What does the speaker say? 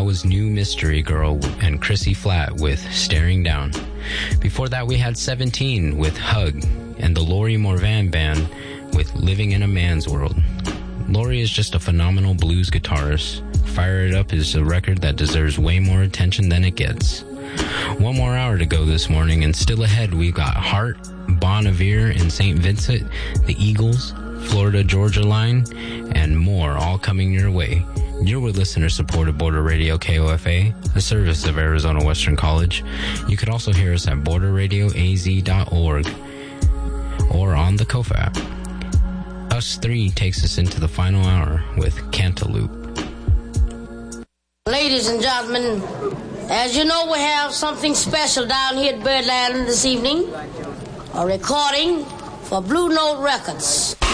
was New Mystery Girl and Chrissy Flatt with Staring Down. Before that, we had 17 with Hug and the Lori Morvan Band with Living in a Man's World. Lori is just a phenomenal blues guitarist. Fire It Up is a record that deserves way more attention than it gets. One more hour to go this morning, and still ahead we got Heart, Bon Iver and St. Vincent, the Eagles, Florida Georgia Line, and more, all coming your way. You're with listener-supported Border Radio KOFA, a service of Arizona Western College. You could also hear us at borderradioaz.org or on the KOFA app. Us 3 takes us into the final hour with Cantaloupe. Ladies and gentlemen, as you know, we have something special down here at Birdland this evening. A recording for Blue Note Records.